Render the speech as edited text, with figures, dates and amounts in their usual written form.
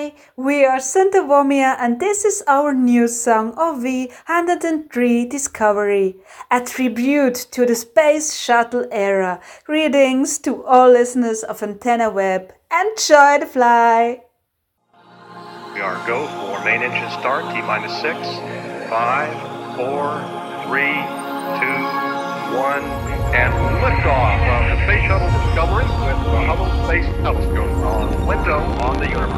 Hi, we are Santa Vomia and this is our new song of V103 Discovery, a tribute to the space shuttle era. Greetings to all listeners of Antenna Web. Enjoy the fly! We are go for main engine start, T-minus 6, 5, 4, 3, 2, 1, and liftoff of the Space Shuttle Discovery with the Hubble Space Telescope on window on the Universe.